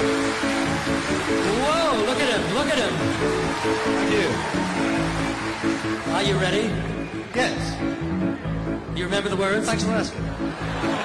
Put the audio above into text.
Whoa, look at him, look at him. I do. Are you ready? Yes. You remember the words? Thanks for asking.